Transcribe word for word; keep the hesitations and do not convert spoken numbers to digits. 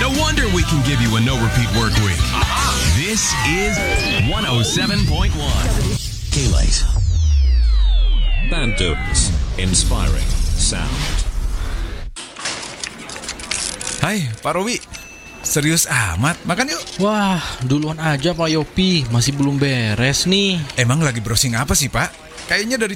No wonder we can give you a no-repeat work week. This is one oh seven point one. K-Light. Bandos. Inspiring sound. Hai, Pak Robi. Serius amat, makan yuk. Wah, duluan aja Pak Yopi, masih belum beres nih. Emang lagi browsing apa sih, Pak? Kayaknya dari